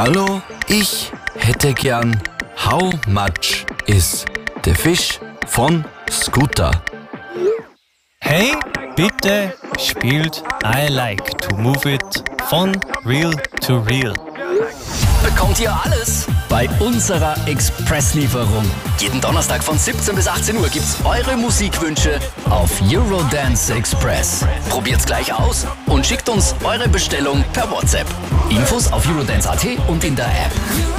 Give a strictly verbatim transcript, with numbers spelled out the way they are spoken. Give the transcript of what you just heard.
Hallo, ich hätte gern How much is the fish von Scooter? Hey, bitte spielt I Like to Move It von Real to Real. Bekommt ihr alles bei unserer Expresslieferung. Jeden Donnerstag von siebzehn bis achtzehn Uhr gibt's eure Musikwünsche auf Eurodance Express. Probiert's gleich aus und schickt uns eure Bestellung per WhatsApp. Infos auf eurodance punkt at und in der App.